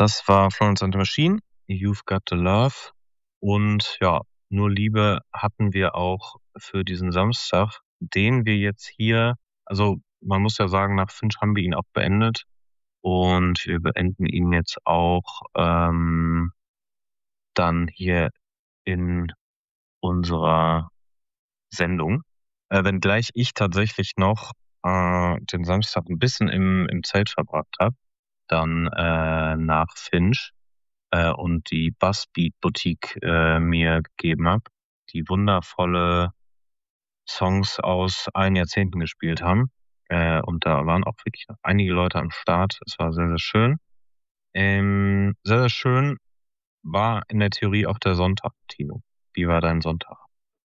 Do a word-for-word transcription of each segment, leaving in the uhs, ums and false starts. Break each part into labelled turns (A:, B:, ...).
A: Das war Florence and the Machine, You've Got the Love. Und ja, Nur Liebe hatten wir auch für diesen Samstag, den wir jetzt hier, also man muss ja sagen, nach Finch haben wir ihn auch beendet. Und wir beenden ihn jetzt auch ähm, dann hier in unserer Sendung. Äh, wenngleich ich tatsächlich noch äh, den Samstag ein bisschen im, im Zelt verbracht habe, dann äh, nach Finch äh, und die Buzzbeat Boutique äh, mir gegeben habe, die wundervolle Songs aus allen Jahrzehnten gespielt haben. Äh, und da waren auch wirklich noch einige Leute am Start. Es war sehr, sehr schön. Ähm, sehr, sehr schön war in der Theorie auch der Sonntag, Tino. Wie war dein Sonntag?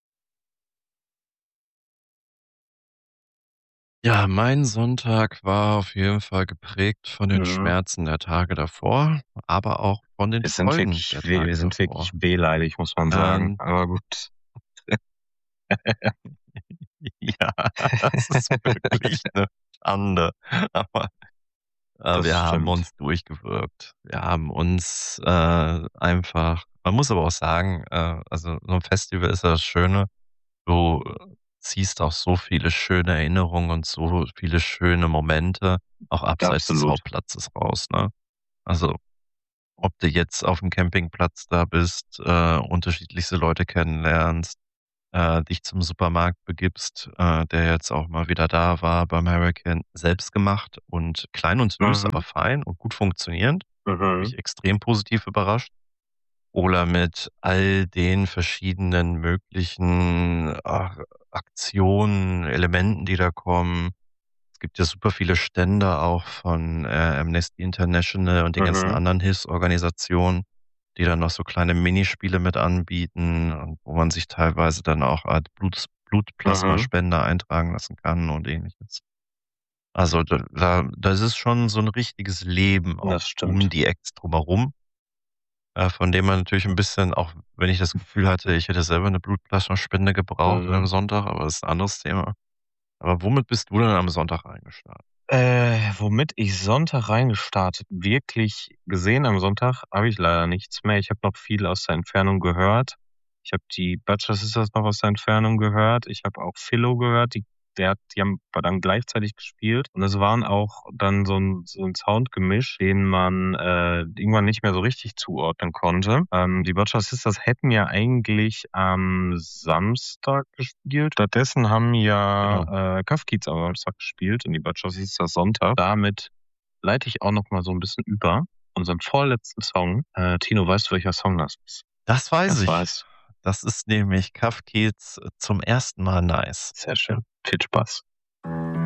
B: Ja, mein Sonntag war auf jeden Fall geprägt von den
A: Mhm.
B: Schmerzen der Tage davor, aber auch von den
A: Wir sind
B: Folgen
A: wirklich,
B: der
A: wir, wir
B: Tage
A: sind wirklich
B: davor.
A: wehleidig, muss man sagen.
B: Ähm,
A: Aber gut.
B: ja, das ist wirklich eine Schande. Aber äh,
A: Das
B: wir haben
A: stimmt.
B: uns durchgewirkt. Wir haben uns äh, einfach, man muss aber auch sagen, äh, also so ein Festival ist ja das Schöne. Du äh, ziehst auch so viele schöne Erinnerungen und so viele schöne Momente auch abseits des
A: Absolut.
B: Hauptplatzes raus, ne? Also, ob du jetzt auf dem Campingplatz da bist, äh, unterschiedlichste Leute kennenlernst, äh, dich zum Supermarkt begibst, äh, der jetzt auch mal wieder da war beim Hurricane, selbstgemacht und klein und süß, aber
A: Mhm.
B: fein und gut funktionierend.
A: Mhm.
B: Mich extrem positiv überrascht. Oder mit all den verschiedenen möglichen, ach, Aktionen, Elementen, die da kommen. Es gibt ja super viele Stände auch von, äh, Amnesty International und den ganzen
A: Mhm.
B: anderen Hilfsorganisationen, die dann noch so kleine Minispiele mit anbieten und wo man sich teilweise dann auch als Bluts
A: Mhm.
B: Blutplasmaspender eintragen lassen kann und Ähnliches. Also, da da das ist schon so 'n richtiges Leben auch
A: Das
B: um
A: stimmt.
B: die Acts drumherum, äh, von dem man natürlich 'n bisschen, auch wenn ich das Gefühl hatte, ich hätte selber 'ne Blutplasmaspende gebraucht an 'nem
A: Mhm.
B: Sonntag, aber das ist 'n anderes Thema. Aber womit bist du denn am Sonntag reingestartet?
A: Äh, womit ich Sonntag reingestartet, wirklich gesehen am Sonntag habe ich leider nichts mehr. Ich habe noch viel aus der Entfernung gehört. Ich habe die Butcher Sisters noch aus der Entfernung gehört. Ich habe auch Philo gehört, die der hat die haben dann gleichzeitig gespielt und es waren auch dann so 'n so 'n Soundgemisch, den man, äh, irgendwann nicht mehr so richtig zuordnen konnte. Ähm, die Butcher Sisters hätten ja eigentlich am Samstag gespielt. Stattdessen haben
B: Genau.
A: ja, äh, Cuff Kids am Samstag gespielt und die Butcher Sisters Sonntag. Damit leite ich auch noch mal so 'n bisschen über. Unseren vorletzten Song. Äh, Tino, weißt du, welcher Song das ist?
B: Das weiß
A: Das
B: ich.
A: weißt
B: Das ist nämlich Cuff Kids „Zum ersten Mal nice“.
A: Sehr schön. Viel Spaß.